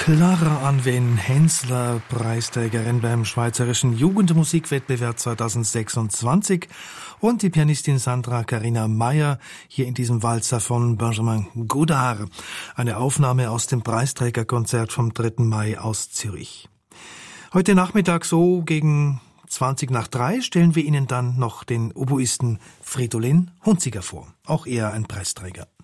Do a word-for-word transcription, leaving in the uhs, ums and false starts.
Clara Anwen Hensler, Preisträgerin beim Schweizerischen Jugendmusikwettbewerb zweitausendsechsundzwanzig, und die Pianistin Sandra Carina Meyer hier in diesem Walzer von Benjamin Godard. Eine Aufnahme aus dem Preisträgerkonzert vom dritten Mai aus Zürich. Heute Nachmittag so gegen zwanzig nach drei stellen wir Ihnen dann noch den Oboisten Fridolin Hunziker vor. Auch er ein Preisträger.